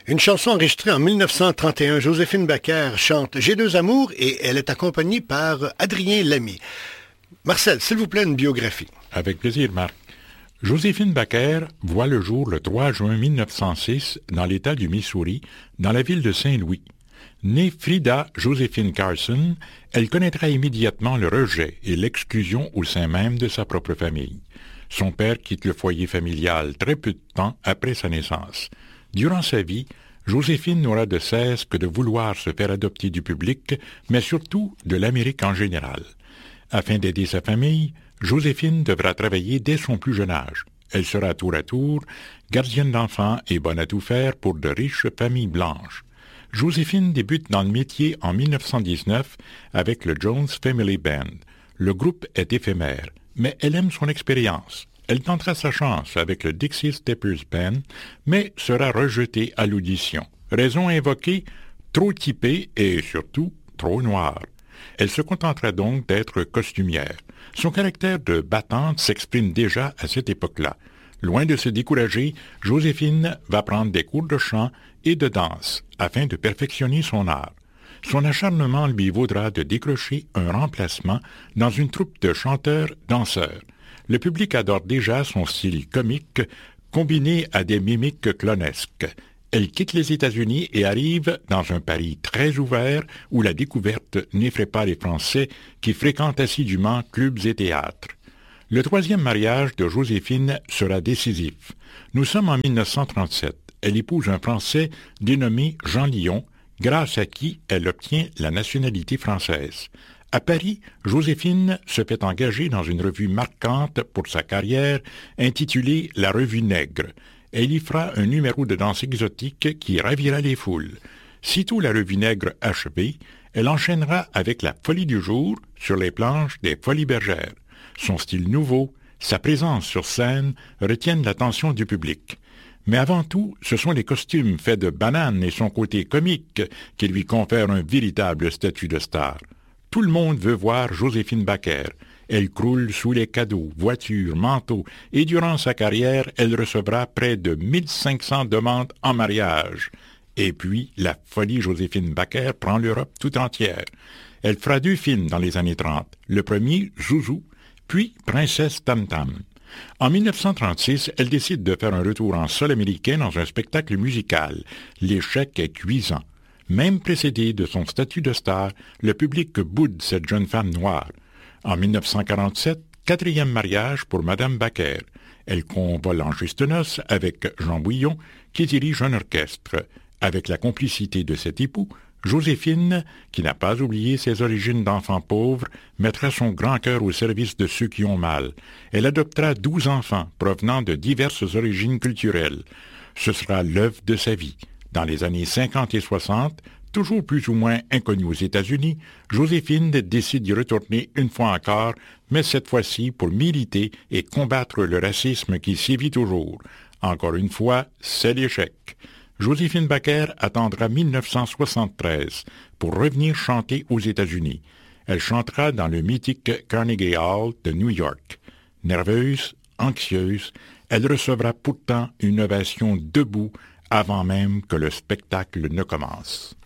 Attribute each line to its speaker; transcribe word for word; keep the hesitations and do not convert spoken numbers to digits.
Speaker 1: Une chanson enregistrée en mille neuf cent trente et un, Joséphine Baker chante « J'ai deux amours » et elle est accompagnée par Adrien Lamy. Marcel, s'il vous plaît, une biographie.
Speaker 2: Avec plaisir, Marc. Joséphine Baker voit le jour le trois juin mille neuf cent six dans l'État du Missouri, dans la ville de Saint-Louis. Née Frida Joséphine Carson, elle connaîtra immédiatement le rejet et l'exclusion au sein même de sa propre famille. Son père quitte le foyer familial très peu de temps après sa naissance. Durant sa vie, Joséphine n'aura de cesse que de vouloir se faire adopter du public, mais surtout de l'Amérique en général. Afin d'aider sa famille, Joséphine devra travailler dès son plus jeune âge. Elle sera tour à tour gardienne d'enfants et bonne à tout faire pour de riches familles blanches. Joséphine débute dans le métier en mille neuf cent dix-neuf avec le Jones Family Band. Le groupe est éphémère, mais elle aime son expérience. Elle tentera sa chance avec le Dixie Steppers Band, mais sera rejetée à l'audition. Raison invoquée, trop typée et surtout trop noire. Elle se contentera donc d'être costumière. Son caractère de battante s'exprime déjà à cette époque-là. Loin de se décourager, Joséphine va prendre des cours de chant et de danse afin de perfectionner son art. Son acharnement lui vaudra de décrocher un remplacement dans une troupe de chanteurs-danseurs. Le public adore déjà son style comique, combiné à des mimiques clownesques. Elle quitte les États-Unis et arrive dans un Paris très ouvert où la découverte n'effraie pas les Français qui fréquentent assidûment clubs et théâtres. Le troisième mariage de Joséphine sera décisif. Nous sommes en mille neuf cent trente-sept. Elle épouse un Français dénommé Jean Lyon, grâce à qui elle obtient la nationalité française. À Paris, Joséphine se fait engager dans une revue marquante pour sa carrière, intitulée La Revue Nègre. Elle y fera un numéro de danse exotique qui ravira les foules. Sitôt la Revue Nègre achevée, elle enchaînera avec la Folie du jour sur les planches des Folies Bergères. Son style nouveau, sa présence sur scène retiennent l'attention du public. Mais avant tout, ce sont les costumes faits de bananes et son côté comique qui lui confèrent un véritable statut de star. Tout le monde veut voir Joséphine Baker. Elle croule sous les cadeaux, voitures, manteaux, et durant sa carrière, elle recevra près de mille cinq cents demandes en mariage. Et puis, la folie Joséphine Baker prend l'Europe tout entière. Elle fera deux films dans les années trente. Le premier, Zouzou, puis Princesse Tam Tam. En mille neuf cent trente-six, elle décide de faire un retour en sol américain dans un spectacle musical. L'échec est cuisant. Même précédé de son statut de star, le public boude cette jeune femme noire. En mille neuf cent quarante-sept, quatrième mariage pour Madame Baker. Elle convole en juste noces avec Jean Bouillon, qui dirige un orchestre. Avec la complicité de cet époux, Joséphine, qui n'a pas oublié ses origines d'enfant pauvre, mettra son grand cœur au service de ceux qui ont mal. Elle adoptera douze enfants provenant de diverses origines culturelles. Ce sera l'œuvre de sa vie. Dans les années cinquante et soixante, toujours plus ou moins inconnue aux États-Unis, Joséphine décide d'y retourner une fois encore, mais cette fois-ci pour militer et combattre le racisme qui sévit toujours. Encore une fois, c'est l'échec. Joséphine Baker attendra mille neuf cent soixante-treize pour revenir chanter aux États-Unis. Elle chantera dans le mythique Carnegie Hall de New York. Nerveuse, anxieuse, elle recevra pourtant une ovation debout avant même que le spectacle ne commence.